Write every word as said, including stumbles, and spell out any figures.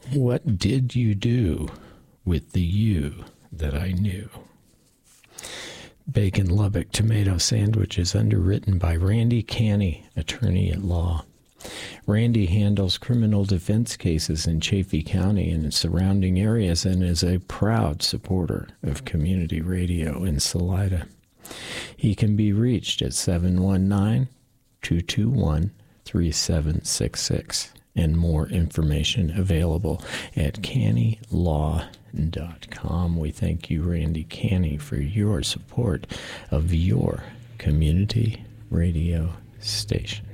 What did you do with the you that I knew? Bacon Lubbock Tomato Sandwich is underwritten by Randy Canny, attorney at law. Randy handles criminal defense cases in Chaffee County and its surrounding areas and is a proud supporter of community radio in Salida. He can be reached at seven one nine, two two one, three seven six six, and more information available at canny law dot com. We thank you, Randy Canny, for your support of your community radio station.